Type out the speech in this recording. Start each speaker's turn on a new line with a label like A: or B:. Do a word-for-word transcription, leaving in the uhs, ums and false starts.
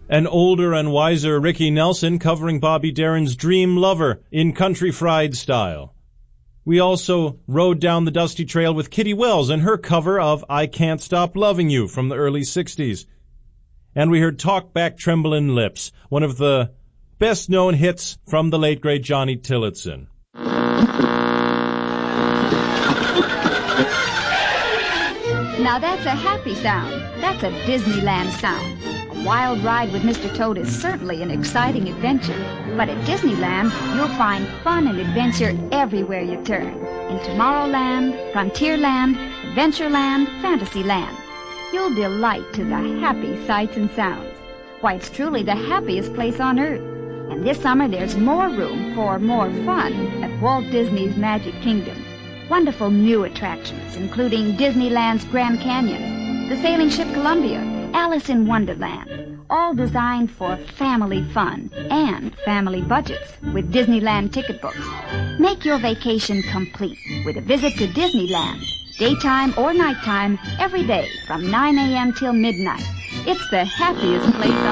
A: an older and wiser Ricky Nelson covering Bobby Darin's Dream Lover in country fried style. We also rode down the dusty trail with Kitty Wells and her cover of I Can't Stop Loving You from the early sixties. And we heard Talk Back Tremblin' Lips, one of the best-known hits from the late, great Johnny Tillotson.
B: Now that's a happy sound. That's a Disneyland sound. A wild ride with Mister Toad is certainly an exciting adventure. But at Disneyland, you'll find fun and adventure everywhere you turn. In Tomorrowland, Frontierland, Adventureland, Fantasyland. You'll delight to the happy sights and sounds. Why, it's truly the happiest place on earth. And this summer there's more room for more fun at Walt Disney's Magic Kingdom. Wonderful new attractions, including Disneyland's Grand Canyon, the sailing ship Columbia, Alice in Wonderland, all designed for family fun and family budgets with Disneyland ticket books. Make your vacation complete with a visit to Disneyland, daytime or nighttime, every day from nine a.m. till midnight. It's the happiest place on